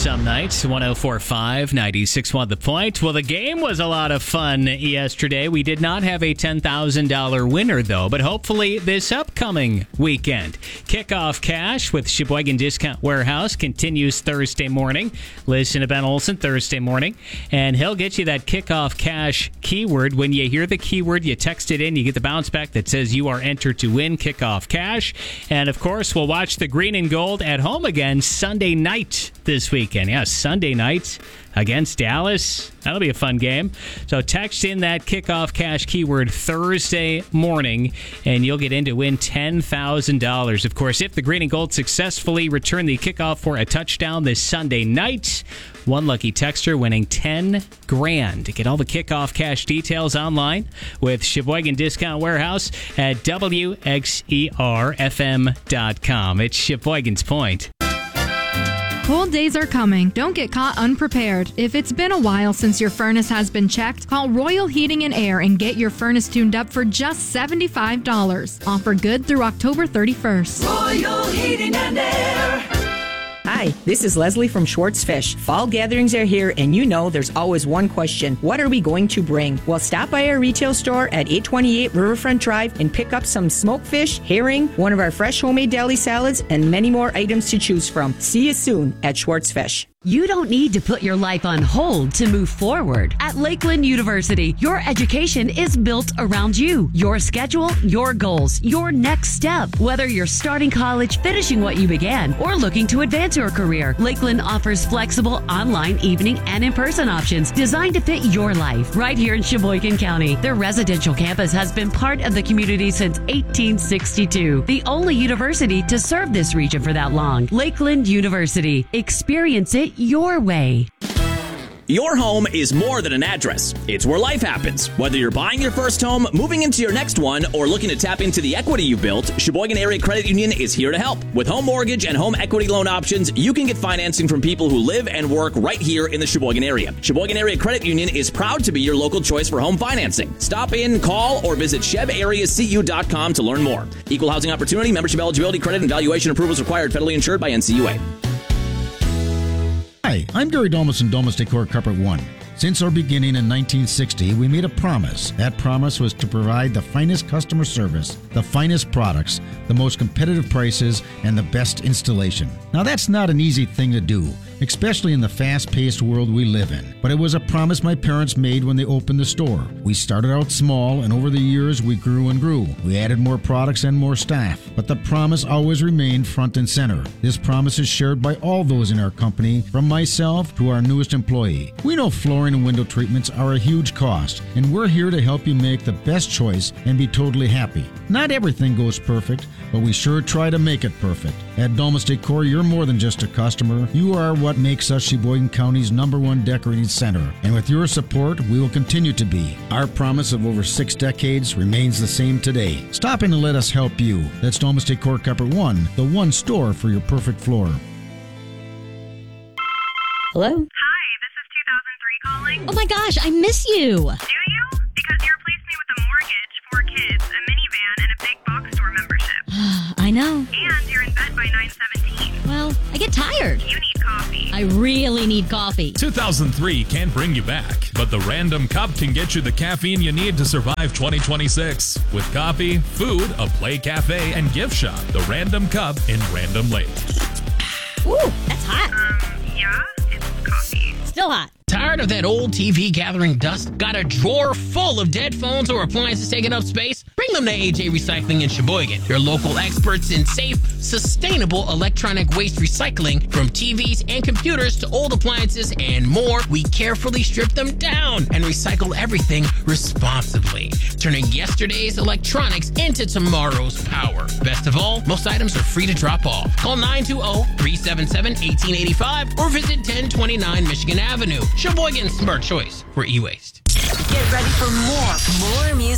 some nights. 104.5, 96.1 The Point. Well, the game was a lot of fun yesterday. We did not have a $10,000 winner, though, but hopefully this upcoming weekend. Kickoff Cash with Sheboygan Discount Warehouse continues Thursday morning. Listen to Ben Olson Thursday morning, and he'll get you that Kickoff Cash keyword. When you hear the keyword, you text it in, you get the bounce back that says you are entered to win Kickoff Cash. And, of course, we'll watch the Green and Gold at home again Sunday night this weekend. Yeah, Sunday night against Dallas. That'll be a fun game. So text in that Kickoff Cash keyword Thursday morning, and you'll get in to win $10,000. Of course, if the Green and Gold successfully return the kickoff for a touchdown this Sunday night, one lucky texter winning $10,000. Get all the Kickoff Cash details online with Sheboygan Discount Warehouse at WXERFM.com. It's Sheboygan's Point. Cold days are coming. Don't get caught unprepared. If it's been a while since your furnace has been checked, call Royal Heating and Air and get your furnace tuned up for just $75. Offer good through October 31st. Royal Heating and Air. Hi, this is Leslie from Schwartz Fish. Fall gatherings are here, and you know there's always one question. What are we going to bring? Well, stop by our retail store at 828 Riverfront Drive and pick up some smoked fish, herring, one of our fresh homemade deli salads, and many more items to choose from. See you soon at Schwartz Fish. You don't need to put your life on hold to move forward. At Lakeland University, your education is built around you, your schedule, your goals, your next step. Whether you're starting college, finishing what you began, or looking to advance your career, Lakeland offers flexible online, evening, and in-person options designed to fit your life right here in Sheboygan County. Their residential campus has been part of the community since 1862, the only university to serve this region for that long. Lakeland University. Experience it your way. Your home is more than an address. It's where life happens. Whether you're buying your first home, moving into your next one, or looking to tap into the equity you built, Sheboygan Area Credit Union is here to help. With home mortgage and home equity loan options, you can get financing from people who live and work right here in the Sheboygan area. Sheboygan Area Credit Union is proud to be your local choice for home financing. Stop in, call, or visit shebareacu.com to learn more. Equal housing opportunity, membership eligibility, credit, and valuation approvals required. Federally insured by NCUA. Hi, I'm Gary Domus from Domus Decor Carpet One. Since our beginning in 1960, we made a promise. That promise was to provide the finest customer service, the finest products, the most competitive prices, and the best installation. Now, that's not an easy thing to do, especially in the fast-paced world we live in. But it was a promise my parents made when they opened the store. We started out small, and over the years, we grew and grew. We added more products and more staff. But the promise always remained front and center. This promise is shared by all those in our company, from myself to our newest employee. We know flooring and window treatments are a huge cost, and we're here to help you make the best choice and be totally happy. Not everything goes perfect, but we sure try to make it perfect. At Domus Decor, you're more than just a customer. You are what makes us Sheboygan County's #1 decorating center. And with your support, we will continue to be. Our promise of over 6 decades remains the same today. Stop in and let us help you. That's Domus Decor Carpet One, the one store for your perfect floor. Hello? Hi, this is 2003 calling. Oh my gosh, I miss you. Do you? Because you replaced me with a mortgage, 4 kids, a minivan, and a big box store membership. I know. And you're in bed by 9:17. Well, I get tired. You need coffee. I really need coffee. 2003 can't bring you back, but the Random Cup can get you the caffeine you need to survive 2026. With coffee, food, a play cafe, and gift shop. The Random Cup in Random Lake. Ooh, that's hot. Yeah, it's coffee. Still hot. Tired of that old TV gathering dust? Got a drawer full of dead phones or appliances taking up space? Bring them to AJ Recycling in Sheboygan. Your local experts in safe, sustainable electronic waste recycling. From TVs and computers to old appliances and more, we carefully strip them down and recycle everything responsibly, turning yesterday's electronics into tomorrow's power. Best of all, most items are free to drop off. Call 920-377-1885 or visit 1029 Michigan Avenue. Sheboygan's smart choice for e-waste. Get ready for more music.